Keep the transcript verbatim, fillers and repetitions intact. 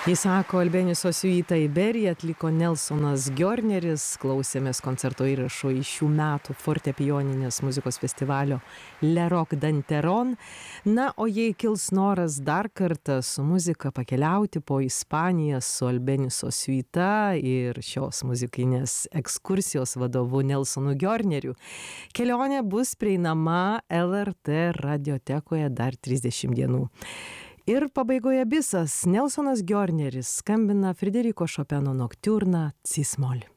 Įsako Albeniso siuita Iberija atliko Nelsonas Gjorneris, klausėmės koncerto įrašo iš šių metų fortepijoninės muzikos festivalio Le Rock d'Anteron. Na, o jei kils noras dar kartą su muzika pakeliauti po Ispaniją su Albeniso siuita ir šios muzikinės ekskursijos vadovu Nelsonu Gjorneriu, kelionė bus prieinama L R T radiotekoje dar trisdešimt dienų. Ir pabaigoje bisas Nelsonas Gjorneris skambina Frideriko Šopeno noktiurną Cis-mol.